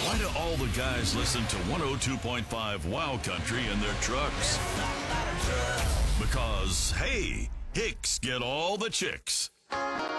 Why do all the guys listen to 102.5 Wow Country in their trucks? Because, hey, Hicks get all the chicks.